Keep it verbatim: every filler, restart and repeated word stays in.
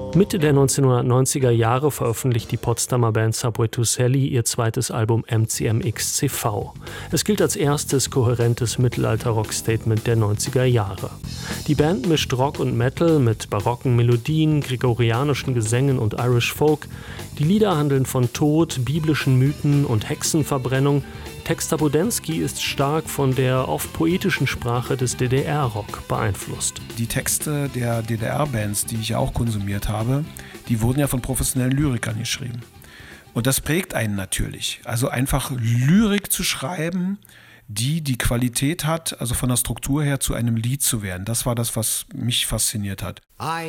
Mitte der neunzehnhundertneunziger Jahre veröffentlicht die Potsdamer Band Subway to Sally ihr zweites Album M C M X C V. Es gilt als erstes kohärentes Mittelalter-Rock-Statement der neunziger Jahre. Die Band mischt Rock und Metal mit barocken Melodien, gregorianischen Gesängen und Irish Folk. Die Lieder handeln von Tod, biblischen Mythen und Hexenverbrennung. Texter Budensky ist stark von der oft poetischen Sprache des D D R-Rock beeinflusst. Die Texte der D D R-Bands, die ich ja auch konsumiert habe, die wurden ja von professionellen Lyrikern geschrieben. Und das prägt einen natürlich. Also einfach Lyrik zu schreiben, die die Qualität hat, also von der Struktur her zu einem Lied zu werden. Das war das, was mich fasziniert hat. I